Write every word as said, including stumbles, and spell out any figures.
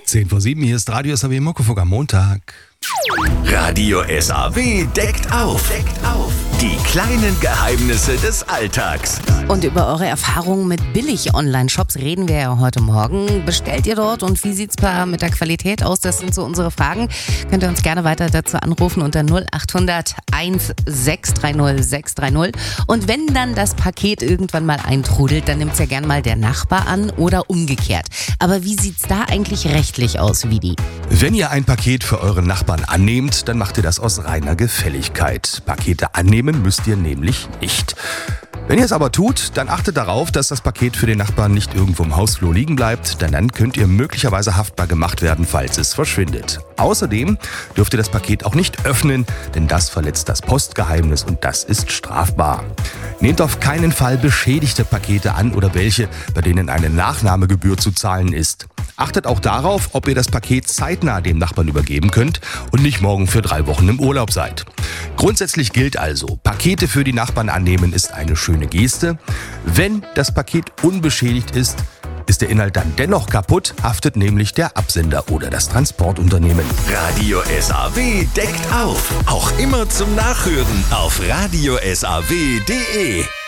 zehn vor sieben, hier ist Radio S A W Muckefuck am Montag. Radio S A W deckt auf. Deckt auf. Die kleinen Geheimnisse des Alltags. Und über eure Erfahrungen mit Billig-Online-Shops reden wir ja heute Morgen. Bestellt ihr dort und wie sieht's mit der Qualität aus? Das sind so unsere Fragen. Könnt ihr uns gerne weiter dazu anrufen unter null acht hundert eins sechs drei null sechs drei null. Und wenn dann das Paket irgendwann mal eintrudelt, dann nimmt's ja gerne mal der Nachbar an oder umgekehrt. Aber wie sieht's da eigentlich rechtlich aus, Vidi? Wenn ihr ein Paket für euren Nachbarn annehmt, dann macht ihr das aus reiner Gefälligkeit. Pakete annehmen müsst ihr nämlich nicht. Wenn ihr es aber tut, dann achtet darauf, dass das Paket für den Nachbarn nicht irgendwo im Hausflur liegen bleibt, denn dann könnt ihr möglicherweise haftbar gemacht werden, falls es verschwindet. Außerdem dürft ihr das Paket auch nicht öffnen, denn das verletzt das Postgeheimnis und das ist strafbar. Nehmt auf keinen Fall beschädigte Pakete an oder welche, bei denen eine Nachnahmegebühr zu zahlen ist. Achtet auch darauf, ob ihr das Paket zeitnah dem Nachbarn übergeben könnt und nicht morgen für drei Wochen im Urlaub seid. Grundsätzlich gilt also, Pakete für die Nachbarn annehmen ist eine schöne Geste. Wenn das Paket unbeschädigt ist, ist der Inhalt dann dennoch kaputt, haftet nämlich der Absender oder das Transportunternehmen. Radio S A W deckt auf. Auch immer zum Nachhören auf radio s a w punkt d e.